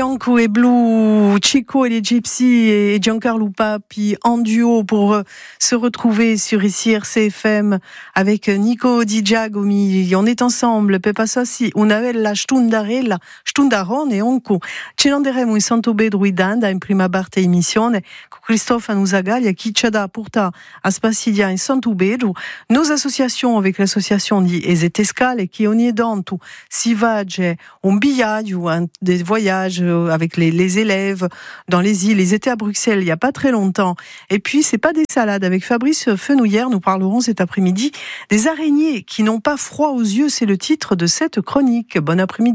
Bianco et Blue, Chico et les Gypsies et Giancarlo Papi en duo pour se retrouver sur ici RCFM avec Nico Di Giacomi. On est ensemble, Pepa Sassi, una bella stundarella, stundarone onco. Ci landeremo in Santo Pedro d'Anda in prima parte emissione con Cristofano Zagaglia qui ci da porta a Spassidia in Santo Pedro. Nos associations avec l'association di Esetescale qui ogni tanto si vage un bigliaggio, des voyages avec les élèves dans les îles. Ils étaient à Bruxelles il n'y a pas très longtemps. Et puis, c'est pas des salades. Avec Fabrice Fenouillère, nous parlerons cet après-midi des araignées qui n'ont pas froid aux yeux. C'est le titre de cette chronique. Bon après-midi.